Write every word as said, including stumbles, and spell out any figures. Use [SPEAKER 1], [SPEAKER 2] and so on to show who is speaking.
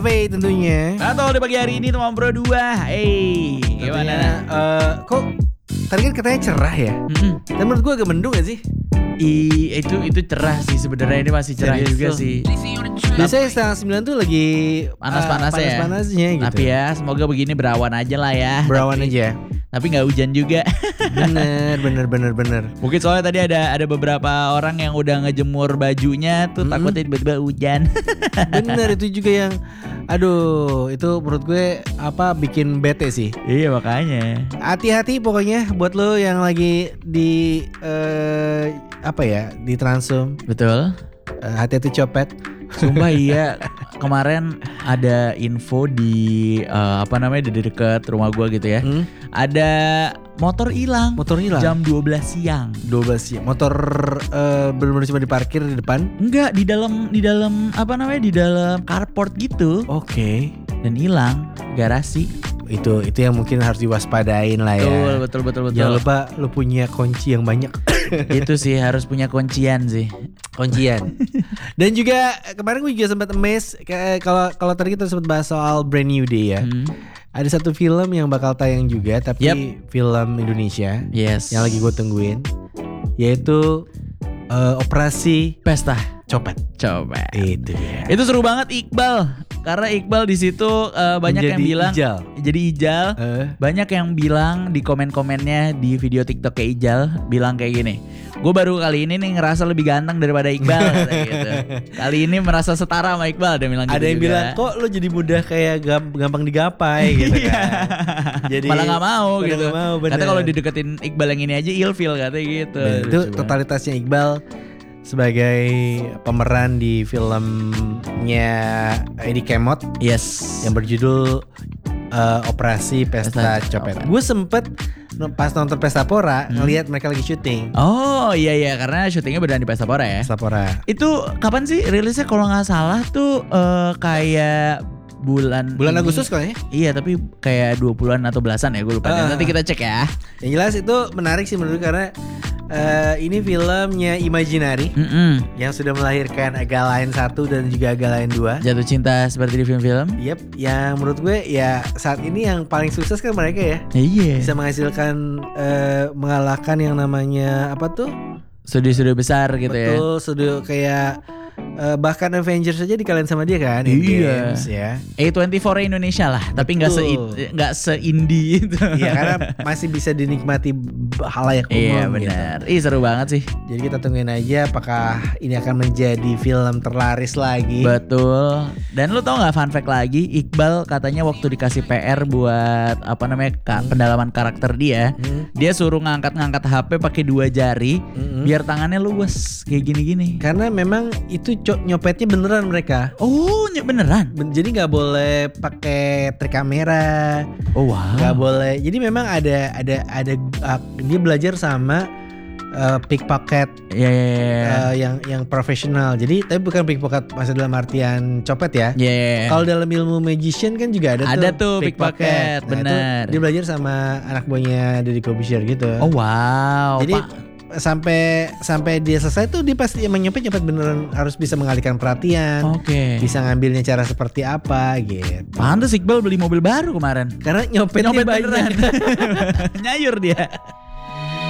[SPEAKER 1] V tentunya.
[SPEAKER 2] Atau di pagi hari ini teman bro dua. Eh, gimana?
[SPEAKER 1] Uh, kok tadi kan katanya cerah ya?
[SPEAKER 2] Mm-mm.
[SPEAKER 1] Dan menurut gue agak mendung gak sih?
[SPEAKER 2] I, itu itu cerah sih sebenarnya, ini masih cerah
[SPEAKER 1] Serius
[SPEAKER 2] juga
[SPEAKER 1] tuh?
[SPEAKER 2] sih.
[SPEAKER 1] Biasanya setengah sembilan tuh lagi
[SPEAKER 2] Panas-panas
[SPEAKER 1] uh,
[SPEAKER 2] ya.
[SPEAKER 1] panas-panasnya gitu.
[SPEAKER 2] Tapi ya semoga begini berawan aja lah ya.
[SPEAKER 1] Berawan
[SPEAKER 2] tapi,
[SPEAKER 1] aja.
[SPEAKER 2] Tapi nggak hujan juga.
[SPEAKER 1] Bener, bener, bener, bener.
[SPEAKER 2] Mungkin soalnya tadi ada ada beberapa orang yang udah ngejemur bajunya tuh
[SPEAKER 1] Mm-mm.
[SPEAKER 2] takutnya tiba-tiba hujan.
[SPEAKER 1] Bener, itu juga yang, aduh, itu menurut gue apa bikin bete sih.
[SPEAKER 2] Iya makanya.
[SPEAKER 1] Hati-hati pokoknya buat lo yang lagi di eh, apa ya di Transum.
[SPEAKER 2] Betul.
[SPEAKER 1] Eh, hati-hati copet.
[SPEAKER 2] Sumpah iya, kemarin ada info di uh, apa namanya di dekat rumah gua gitu ya.
[SPEAKER 1] Hmm?
[SPEAKER 2] Ada motor hilang.
[SPEAKER 1] Motor hilang.
[SPEAKER 2] Jam dua belas siang.
[SPEAKER 1] dua belas ya. Motor eh, benar-benar cuma diparkir di depan.
[SPEAKER 2] Enggak, di dalam di dalam apa namanya di dalam carport gitu.
[SPEAKER 1] Oke.
[SPEAKER 2] Dan hilang garasi.
[SPEAKER 1] Itu itu yang mungkin harus diwaspadain lah ya.
[SPEAKER 2] Betul, betul, betul, betul.
[SPEAKER 1] Jangan lupa lu punya kunci yang banyak.
[SPEAKER 2] Itu sih harus punya kuncian sih.
[SPEAKER 1] Kuncian. Dan juga kemarin gue juga sempat amazed kayak kalau kalau tadi kita sempat bahas soal Brand New Day ya.
[SPEAKER 2] Hmm.
[SPEAKER 1] Ada satu film yang bakal tayang juga tapi
[SPEAKER 2] Yep.
[SPEAKER 1] film Indonesia.
[SPEAKER 2] Yes.
[SPEAKER 1] Yang lagi gue tungguin yaitu uh, Operasi
[SPEAKER 2] Pesta
[SPEAKER 1] Copet.
[SPEAKER 2] Coba.
[SPEAKER 1] Itu dia.
[SPEAKER 2] Itu seru banget Iqbal. Karena Iqbal di situ uh, banyak
[SPEAKER 1] Menjadi
[SPEAKER 2] yang bilang
[SPEAKER 1] Ijal.
[SPEAKER 2] jadi Ijal.
[SPEAKER 1] Eh.
[SPEAKER 2] Banyak yang bilang di komen-komennya di video TikTok kayak Ijal bilang kayak gini. Gue baru kali ini nih ngerasa lebih ganteng daripada Iqbal kata gitu. Kali ini merasa setara sama Iqbal, dia bilang gitu.
[SPEAKER 1] Ada yang
[SPEAKER 2] juga.
[SPEAKER 1] bilang kok lo jadi mudah kayak gamp- gampang digapai gitu kan. Jadi
[SPEAKER 2] malah nggak mau
[SPEAKER 1] malah
[SPEAKER 2] gitu.
[SPEAKER 1] nggak mau, bener.
[SPEAKER 2] Kata kalau dideketin Iqbal yang ini aja ilfil katanya gitu.
[SPEAKER 1] Bener. Itu
[SPEAKER 2] Lucu banget.
[SPEAKER 1] totalitasnya Iqbal sebagai pemeran di filmnya Eddie Kemot
[SPEAKER 2] Yes.
[SPEAKER 1] yang berjudul uh, Operasi Pesta
[SPEAKER 2] Pesta
[SPEAKER 1] Copet.
[SPEAKER 2] Copet.
[SPEAKER 1] Gue sempet no- pas nonton Pesta Pora
[SPEAKER 2] Hmm.
[SPEAKER 1] ngelihat mereka lagi syuting.
[SPEAKER 2] Oh iya iya karena syutingnya berada di Pesta Pora ya.
[SPEAKER 1] Pesta Pora.
[SPEAKER 2] Itu kapan sih rilisnya kalau nggak salah tuh eh, kayak bulan
[SPEAKER 1] Bulan
[SPEAKER 2] ini.
[SPEAKER 1] Agustus kok ya.
[SPEAKER 2] Iya tapi kayak dua puluhan atau belasan ya gue lupa.
[SPEAKER 1] Ah.
[SPEAKER 2] Nanti kita cek ya.
[SPEAKER 1] Yang jelas itu menarik sih menurut gue karena uh, ini filmnya Imaginary
[SPEAKER 2] Mm-mm.
[SPEAKER 1] yang sudah melahirkan Agalain satu dan juga Agalain dua.
[SPEAKER 2] Jatuh cinta seperti di film-film.
[SPEAKER 1] Yep, yang menurut gue ya saat ini yang paling sukses kan mereka ya.
[SPEAKER 2] Iya.
[SPEAKER 1] Bisa menghasilkan eh, mengalahkan yang namanya apa tuh?
[SPEAKER 2] Studio-studio besar gitu ya.
[SPEAKER 1] Betul, studio kayak eh, bahkan Avengers aja dikalahin sama dia kan.
[SPEAKER 2] Iya.
[SPEAKER 1] Endgames, ya.
[SPEAKER 2] A dua puluh empat Indonesia lah, tapi nggak se
[SPEAKER 1] Betul.
[SPEAKER 2] nggak se-indie itu.
[SPEAKER 1] Iya, karena masih bisa dinikmati b- halayak umum.
[SPEAKER 2] Iya
[SPEAKER 1] gitu.
[SPEAKER 2] benar. Ih seru banget sih.
[SPEAKER 1] Jadi kita tungguin aja apakah ini akan menjadi film terlaris lagi.
[SPEAKER 2] Betul. Dan lu tau nggak fun fact lagi, Iqbal katanya waktu dikasih P R buat apa namanya ka- pendalaman karakter dia,
[SPEAKER 1] Hmm.
[SPEAKER 2] dia suruh ngangkat-ngangkat H P pakai dua jari,
[SPEAKER 1] Mm-mm.
[SPEAKER 2] biar tangannya luwes kayak gini-gini.
[SPEAKER 1] Karena memang itu co- nyopetnya beneran mereka.
[SPEAKER 2] Oh, ny- beneran?
[SPEAKER 1] Ben- Jadi nggak boleh pakai trik kamera,
[SPEAKER 2] Oh wow.
[SPEAKER 1] nggak boleh. Jadi memang ada ada ada uh, dia belajar sama uh, pickpocket
[SPEAKER 2] Iya iya iya.
[SPEAKER 1] uh, yang yang profesional. Jadi tapi bukan pickpocket masa dalam artian copet ya.
[SPEAKER 2] Iya, iya, iya.
[SPEAKER 1] Kalau dalam ilmu magician kan juga ada,
[SPEAKER 2] Ada tuh pickpocket,
[SPEAKER 1] Nah, itu
[SPEAKER 2] bener.
[SPEAKER 1] dia belajar sama anak buahnya Deddy Corbuzier gitu.
[SPEAKER 2] Oh wow.
[SPEAKER 1] Jadi
[SPEAKER 2] Pak.
[SPEAKER 1] sampai sampai dia selesai tuh dia pasti emang nyopet nyopet beneran harus bisa mengalihkan perhatian.
[SPEAKER 2] Oke.
[SPEAKER 1] Bisa ngambilnya cara seperti apa gitu.
[SPEAKER 2] Pantes Iqbal beli mobil baru kemarin.
[SPEAKER 1] Karena nyopetnya
[SPEAKER 2] Nyopet
[SPEAKER 1] banyak.
[SPEAKER 2] beneran. Nyayur dia.